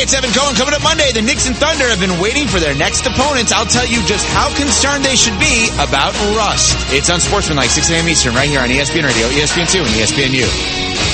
Hey, it's Evan Cohen. Coming up Monday, the Knicks and Thunder have been waiting for their next opponents. I'll tell you just how concerned they should be about rust. It's Unsportsmanlike, 6 a.m. Eastern, right here on ESPN Radio, ESPN2, and ESPNU.